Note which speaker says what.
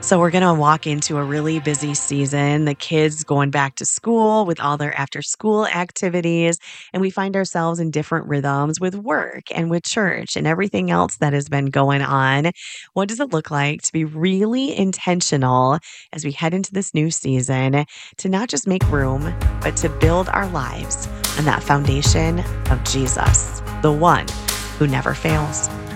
Speaker 1: So we're going to walk into a really busy season, the kids going back to school with all their after school activities, and we find ourselves in different rhythms with work and with church and everything else that has been going on. What does it look like to be really intentional as we head into this new season to not just make room, but to build our lives on that foundation of Jesus, the one who never fails?